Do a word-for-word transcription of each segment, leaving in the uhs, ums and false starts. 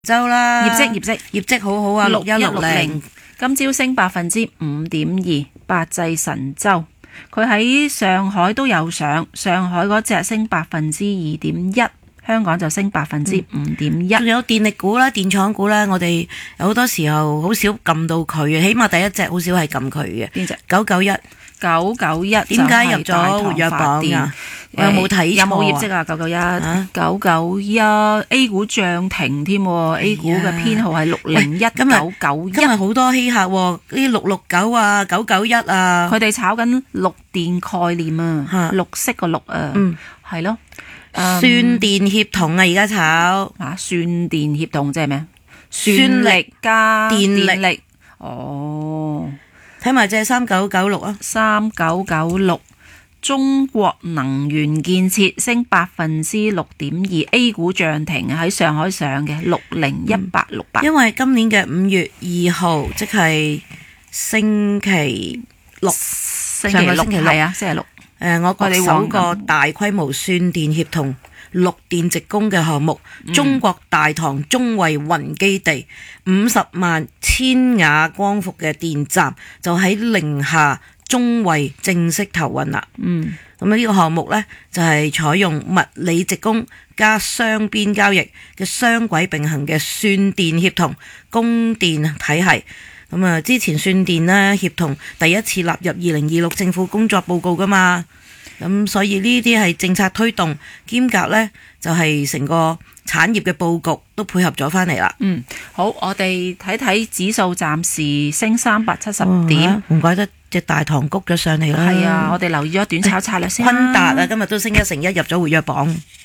周啦， 業績業績業績好好啊，六一六零， 今朝升百分之五點二，百濟神州佢喺上海都有上，上海嗰隻升百分之二點一，香港就升百分之五點一。 仲有電力股啦、電廠股啦，我哋有好多時候好少撳到佢嘅，起碼第一隻好少係撳佢嘅。 邊隻？ 九九一。 九九一點解入咗活躍榜啊？我有冇睇錯？ 有冇業績啊？九九一，九九一 A 股漲停添，A 股嘅編號係六零一九九一。 今日好多稀客喎，啲六六九啊、九九一啊， 佢哋炒緊綠電概念啊，綠色個綠啊，係咯。 算電協同啊，而家炒啊，算電協同即係咩？算力加電力。哦。 睇埋隻三九九六啊， 三九九六，中國能源建設升百分之六點二 ，A 股漲停喺上海上嘅六零一八六八。 因為今年嘅五月二號，即係星期六， 星期六係啊，星期六。 誒，我國首個大規模算電協同綠電直供嘅項目，嗯、中國大唐中衛雲基地五十萬千瓦光伏嘅電站就喺寧夏中衛正式投運啦。 嗯， 咁啊呢個項目呢，就係、是、採用物理直供加雙邊交易嘅雙軌並行嘅算電協同供電體系。咁啊，之前算電呢協同第一次納入二零二六政府工作報告噶嘛。咁所以呢啲係政策推動兼夾呢，就係成個產業嘅佈局都配合咗翻嚟啦。 嗯，好，我哋睇睇指數暫時升三百七十點， 唔、哦、怪得隻大堂谷咗上嚟啦。 係啊，我哋留意咗短炒策略先。 昆達啊，今日都升一成一，入咗活躍榜。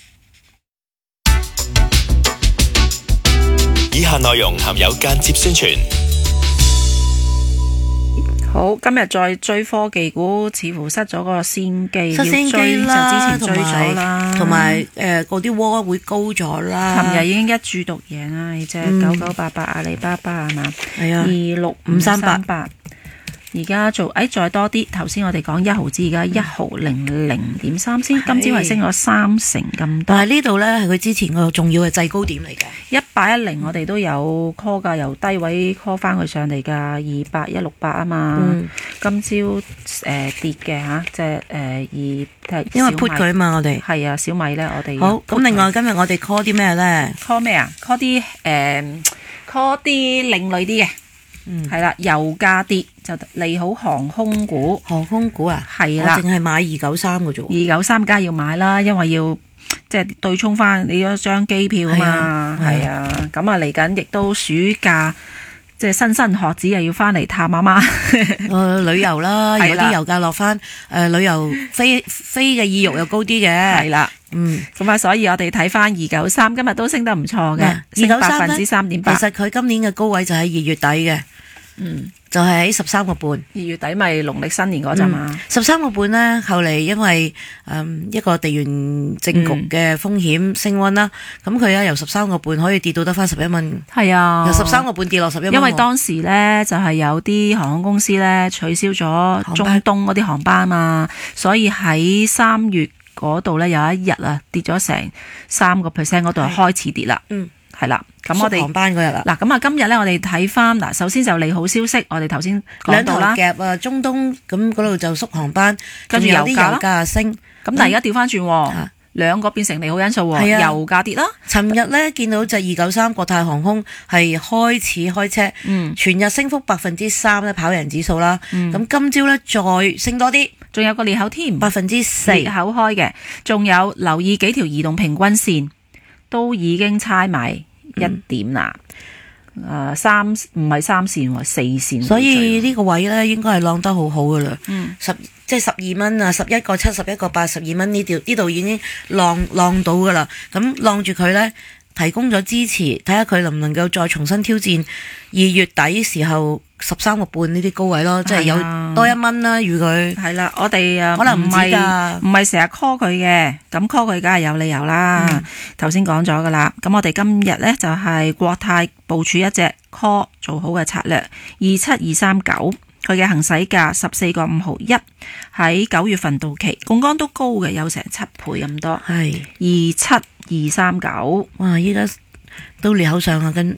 以下內容含有間接宣傳。 好，今日再追科技股，似乎失咗個先機， 失先機啦，就之前追咗啦， 同埋誒嗰啲窩會高咗啦。 琴日已經一注獨贏啦，呢隻九九八八阿里巴巴係嘛？ 係啊， 二六五三八。而家做誒、哎、再多啲，頭先我哋講一毫子，而家一毫零零點三先，今朝係升咗三成咁多。 但係呢度呢，係佢之前個重要嘅制高點嚟嘅， 一八一零我哋都有 call 㗎，由低位 call 翻佢上嚟㗎，二八一六八啊嘛。嗯、今朝誒、呃、跌嘅嚇，即係誒二因為 put 佢啊嘛，我哋係啊，小米咧我哋好咁。另外今日我哋 call 啲咩呢？ call 咩啊 call 啲誒 call 啲另類啲嘅。嗯，係啦，油價跌就利好航空股， 航空股啊， 係啦， 我淨係買二九三嘅啫， 二九三梗係要買啦，因為要即係對沖翻你嗰張機票啊嘛，係啊，咁啊嚟緊亦都暑假，即係新生學子又要翻嚟探媽媽， 誒、呃、旅遊啦，有啲油價落翻，誒、呃、旅遊飛飛嘅意欲又高啲嘅， 係啦。 嗯， 咁啊，所以我哋睇翻二九三，今日都升得唔錯嘅，升百分之三點八。 其實佢今年嘅高位就喺二月底嘅， 嗯， 就係喺十三個半。 二月底咪農曆新年嗰陣嘛， 十三個半呢，後嚟因為誒、嗯、一個地緣政局嘅風險升溫啦，咁佢啊由十三個半可以跌到得翻十一蚊， 係啊， 由十三個半跌落十一蚊。 因為當時呢，就係、是、有啲航空公司呢取消咗中東嗰啲航班嘛，所以喺三月嗰度咧有一日啊跌咗成三個 percent， 嗰度係開始跌啦。嗯，係啦。咁我哋航班嗰日啦。 嗱，咁啊今日咧我哋睇翻嗱，首先就利好消息，我哋頭先講到啦。 兩頭夾啊，中東咁嗰度就縮航班，跟住有啲油價升。咁但係而家調翻轉，兩個變成利好因素喎。油價跌啦。 尋日咧見到就二九三國泰航空係開始開車，嗯，全日升幅百分之三咧，跑贏指數啦。咁、嗯、今朝咧再升多啲。 仲有個裂口添， 百分之四裂口開嘅，仲有留意幾條移動平均線都已經猜埋一點啦。誒、嗯呃，三唔係三線喎，四線。 所以呢個位咧應該係浪得好好噶啦。 嗯， 十即係十二蚊啊，十一個七，十一個八，十二蚊呢條呢度已經浪浪到噶啦。咁浪住佢咧，提供咗支持，睇下佢能唔能夠再重新挑戰二月底時候十三個半呢啲高位咯，即係有多一蚊啦。預佢係啦，我哋啊可能唔係唔係成日 call 佢嘅，咁 call 佢梗係有理由啦。頭先講咗噶啦，咁我哋今日咧就係國泰部署一隻 call 做好嘅策略，二七二三九，佢嘅行使價十四個五毫一，喺九月份到期，槓桿都高嘅，有成七倍咁多， 係二七二三九。 哇！依家都裂口上啊，跟